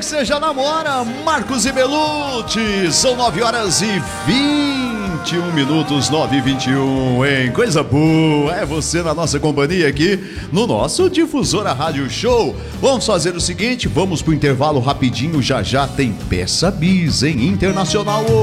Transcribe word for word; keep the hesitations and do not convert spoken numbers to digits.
que você já namora, Marcos e Belucci. São nove horas e vinte e um minutos, nove e vinte e um, hein? Coisa boa, é você na nossa companhia aqui no nosso Difusora Rádio Show. Vamos fazer o seguinte, vamos pro intervalo rapidinho, já já tem Peça Bis, hein? Internacional